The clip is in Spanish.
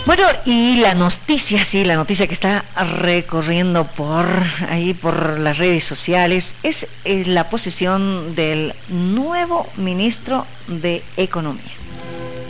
Bueno, y la noticia que está recorriendo por ahí, por las redes sociales, es la posesión del nuevo ministro de Economía.